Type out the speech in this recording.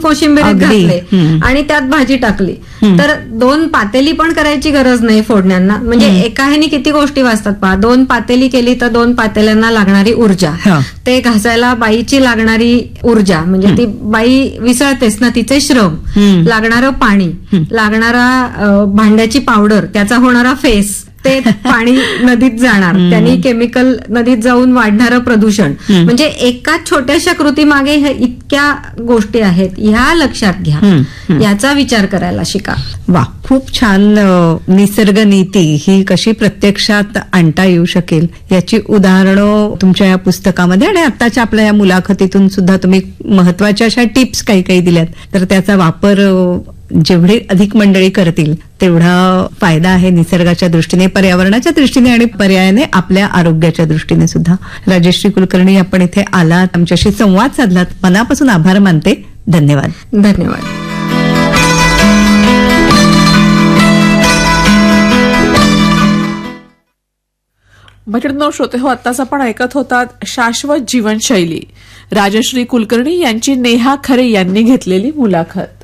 कोशिंबीर अगदी. घातले आणि त्यात भाजी टाकली तर 2 पातेली पण करायची गरज नाही फोडण्यांना. म्हणजे एका ह्यानी किती गोष्टी वाचतात पहा. 2 पातेली केली तर 2 पातेल्यांना लागणारी ऊर्जा, हा. ते घासायला बाईची लागणारी ऊर्जा, म्हणजे ती बाई विसळतेस ना, तिचे श्रम, लागणारं पाणी, लागणारा भांड्याची पावडर, त्याचा होणारा फेस, ते पाणी नदीत जाणार, त्यांनी केमिकल नदीत जाऊन वाढणारं प्रदूषण. म्हणजे एका छोट्याशा कृतीमागे ह्या इतक्या गोष्टी आहेत. ह्या लक्षात घ्या, याचा विचार करायला शिका. वा, खूप छान. निसर्ग नीती ही कशी प्रत्यक्षात आणता येऊ शकेल याची उदाहरणं तुमच्या या पुस्तकामध्ये आणि आत्ताच्या आपल्या या मुलाखतीतून सुद्धा तुम्ही महत्वाच्या अशा टिप्स काही दिल्यात. तर त्याचा वापर जेवढी अधिक मंडळी करतील तेवढा फायदा आहे निसर्गाच्या दृष्टीने, पर्यावरणाच्या दृष्टीने आणि पर्यायाने आपल्या आरोग्याच्या दृष्टीने सुद्धा. राजश्री कुलकर्णी, आपण इथे आलात, आमच्याशी संवाद साधलात, मनापासून आभार मानते. धन्यवाद. धन्यवाद. मैत्रिणींनो, श्रोते हो, आत्ताच आपण ऐकत होतात शाश्वत जीवनशैली, राजश्री कुलकर्णी यांची नेहा खरे यांनी घेतलेली मुलाखत.